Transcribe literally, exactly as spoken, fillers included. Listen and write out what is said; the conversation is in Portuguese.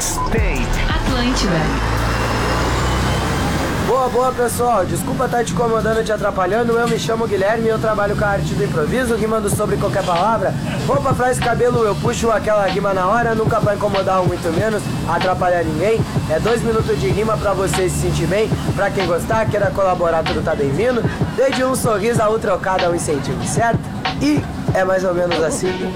Mixtape Atlântida. Boa, boa, pessoal. Desculpa estar te incomodando e te atrapalhando. Eu me chamo Guilherme e eu trabalho com a arte do improviso, rimando sobre qualquer palavra. Roupa, frase, cabelo, eu puxo aquela rima na hora, nunca pra incomodar ou muito menos atrapalhar ninguém. É dois minutos de rima pra você se sentir bem. Pra quem gostar, queira colaborar, tudo tá bem-vindo. Desde um sorriso a um trocado a um incentivo, certo? E é mais ou menos assim.